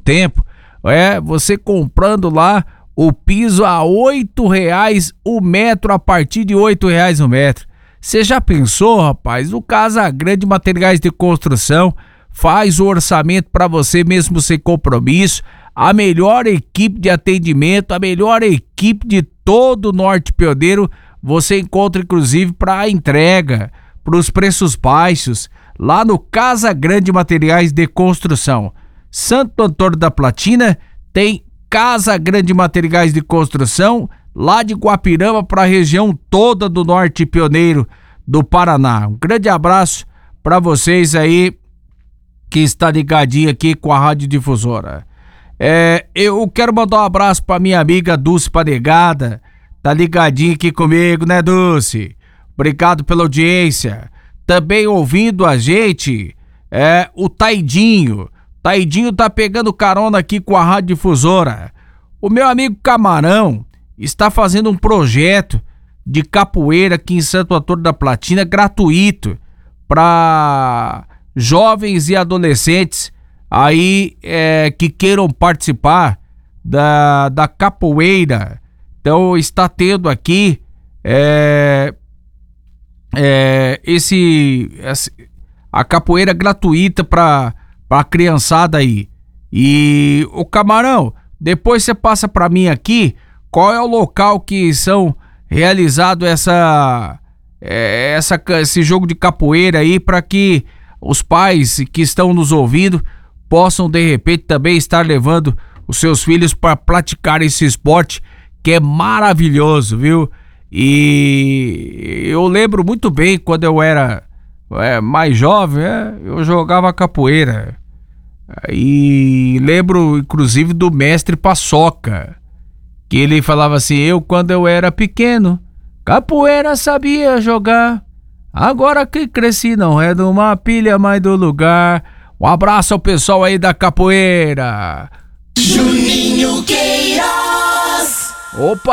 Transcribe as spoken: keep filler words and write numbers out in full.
tempo. É, você comprando lá o piso a oito reais o metro, a partir de oito reais o metro. Você já pensou, rapaz? O Casa Grande Materiais de Construção faz o orçamento para você mesmo sem compromisso. A melhor equipe de atendimento, a melhor equipe de todo o Norte Pioneiro, você encontra inclusive para a entrega, para os preços baixos, lá no Casa Grande Materiais de Construção. Santo Antônio da Platina tem Casa Grande Materiais de Construção, lá de Guapirama para a região toda do Norte Pioneiro do Paraná. Um grande abraço para vocês aí que está ligadinho aqui com a Rádio Difusora. É, eu quero mandar um abraço para minha amiga Dulce Panegada, tá ligadinho aqui comigo, né, Dulce? Obrigado pela audiência. Também ouvindo a gente, é o Taidinho. Taidinho tá pegando carona aqui com a Rádio Difusora. O meu amigo Camarão está fazendo um projeto de capoeira aqui em Santo Antônio da Platina, gratuito, para jovens e adolescentes aí é, que queiram participar da, da capoeira. Então está tendo aqui é, é, esse, esse a capoeira gratuita para a criançada aí. E o Camarão, depois você passa para mim aqui qual é o local que são realizado essa, é, essa esse jogo de capoeira aí, para que os pais que estão nos ouvindo possam de repente também estar levando os seus filhos para praticar esse esporte que é maravilhoso, viu? E eu lembro muito bem quando eu era é, mais jovem, é, eu jogava capoeira. E lembro inclusive do mestre Paçoca, que ele falava assim: eu quando eu era pequeno capoeira sabia jogar, agora que cresci não é de uma pilha mais do lugar. Um abraço ao pessoal aí da capoeira. Juninho Queiroz. Opa!